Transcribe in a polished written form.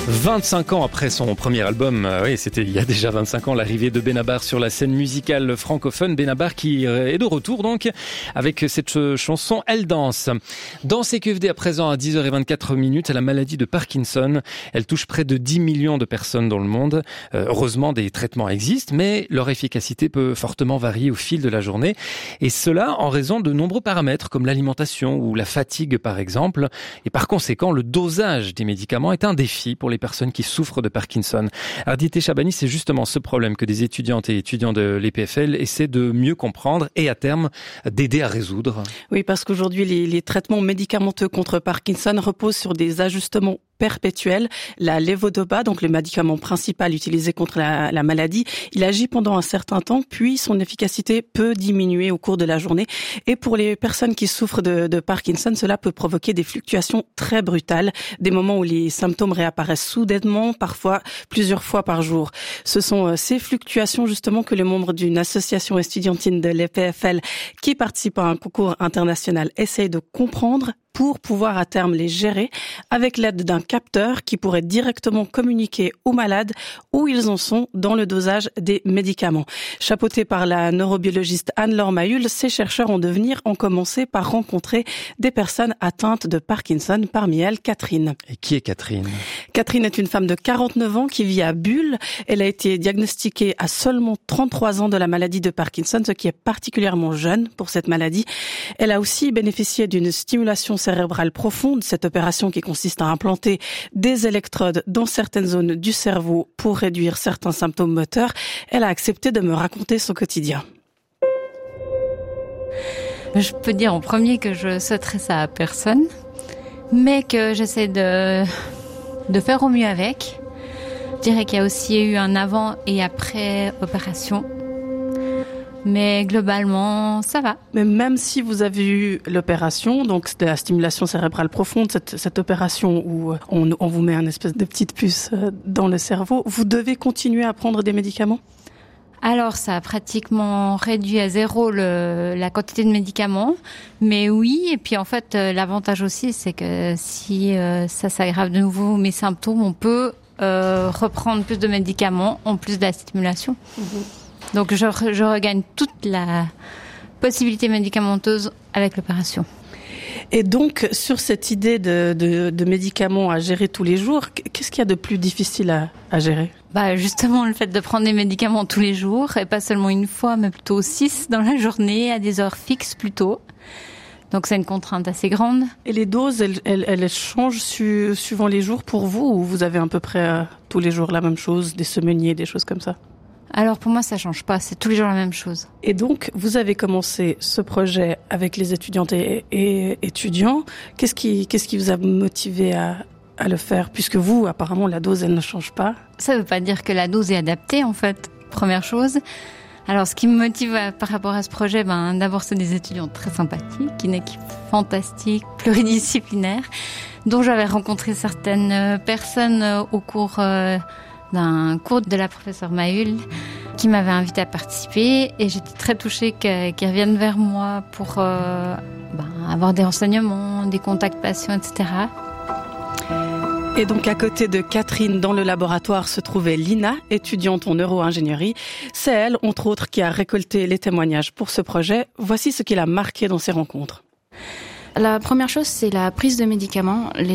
25 ans après son premier album, oui, c'était il y a déjà 25 ans, l'arrivée de Benabar sur la scène musicale francophone. Benabar qui est de retour donc avec cette chanson Elle danse. Dans CQFD à présent à 10h24, la maladie de Parkinson, elle touche près de 10 millions de personnes dans le monde. Heureusement, des traitements existent, mais leur efficacité peut fortement varier au fil de la journée. Et cela en raison de nombreux paramètres comme l'alimentation ou la fatigue par exemple. Et par conséquent, le dosage des médicaments est un défi pour les personnes qui souffrent de Parkinson. Ardité Chabani, c'est justement ce problème que des étudiantes et étudiants de l'EPFL essaient de mieux comprendre et à terme d'aider à résoudre. Oui, parce qu'aujourd'hui, les traitements médicamenteux contre Parkinson reposent sur des ajustements perpétuel. La levodopa, donc le médicament principal utilisé contre la maladie, il agit pendant un certain temps, puis son efficacité peut diminuer au cours de la journée. Et pour les personnes qui souffrent de Parkinson, cela peut provoquer des fluctuations très brutales, des moments où les symptômes réapparaissent soudainement, parfois plusieurs fois par jour. Ce sont ces fluctuations justement que les membres d'une association estudiantine de l'EPFL qui participe à un concours international essayent de comprendre pour pouvoir à terme les gérer avec l'aide d'un capteur qui pourrait directement communiquer aux malades où ils en sont dans le dosage des médicaments. Chapeautés par la neurobiologiste Anne-Laure Mayul, ces chercheurs en devenir ont commencé par rencontrer des personnes atteintes de Parkinson, parmi elles Catherine. Et qui est Catherine ? Catherine est une femme de 49 ans qui vit à Bulle. Elle a été diagnostiquée à seulement 33 ans de la maladie de Parkinson, ce qui est particulièrement jeune pour cette maladie. Elle a aussi bénéficié d'une stimulation cérébrale profonde, cette opération qui consiste à implanter des électrodes dans certaines zones du cerveau pour réduire certains symptômes moteurs. Elle a accepté de me raconter son quotidien. Je peux dire en premier que je souhaiterais ça à personne, mais que j'essaie de faire au mieux avec. Je dirais qu'il y a aussi eu un avant et après opération. Mais globalement, ça va. Mais même si vous avez eu l'opération, donc c'était la stimulation cérébrale profonde, cette opération où on vous met une espèce de petite puce dans le cerveau, vous devez continuer à prendre des médicaments ? Alors, ça a pratiquement réduit à zéro la quantité de médicaments. Mais oui, et puis en fait, l'avantage aussi, c'est que si ça s'aggrave de nouveau mes symptômes, on peut reprendre plus de médicaments en plus de la stimulation. Donc je regagne toute la possibilité médicamenteuse avec l'opération. Et donc, sur cette idée de médicaments à gérer tous les jours, qu'est-ce qu'il y a de plus difficile à gérer ? Justement, le fait de prendre des médicaments tous les jours, et pas seulement une fois, mais plutôt 6 dans la journée, à des heures fixes plutôt. Donc c'est une contrainte assez grande. Et les doses, elles changent suivant les jours pour vous, ou vous avez à peu près tous les jours la même chose, des semainiers, des choses comme ça ? Alors pour moi, ça change pas, c'est tous les jours la même chose. Et donc, vous avez commencé ce projet avec les étudiantes et étudiants. Qu'est-ce qui vous a motivé à le faire ? Puisque vous, apparemment, la dose, elle ne change pas. Ça veut pas dire que la dose est adaptée, en fait, première chose. Alors, ce qui me motive par rapport à ce projet, d'abord, c'est des étudiants très sympathiques, une équipe fantastique, pluridisciplinaire, dont j'avais rencontré certaines personnes au cours d'un cours de la professeure Mayul qui m'avait invité à participer et j'étais très touchée qu'ils reviennent vers moi pour avoir des renseignements, des contacts patients, etc. Et donc à côté de Catherine, dans le laboratoire, se trouvait Lina, étudiante en neuroingénierie. C'est elle, entre autres, qui a récolté les témoignages pour ce projet. Voici ce qui l'a marqué dans ces rencontres. La première chose, c'est la prise de médicaments.